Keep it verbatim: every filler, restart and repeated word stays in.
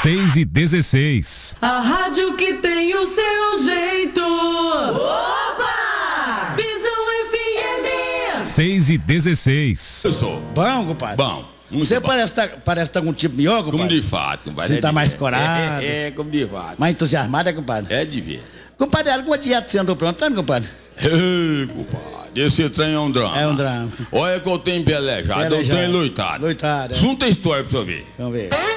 seis e dezesseis. A rádio que tem o seu jeito. Opa! Visão F M. seis e dezesseis. Eu sou. Bom, compadre. Bom. Você bom. parece estar parece tá com um tipo melhor, compadre. Como de fato, compadre. Você é tá de mais ver. corado. É, é, é, como de fato. Mais entusiasmado, é, compadre? É de ver. Compadre, alguma dieta você andou perguntando, compadre? Ei, compadre, esse trem é um drama. É um drama. Olha que eu tenho pelejado, eu Pelejado. tenho loitado. Loitado, é. Junta a história pra você ver. Vamos ver.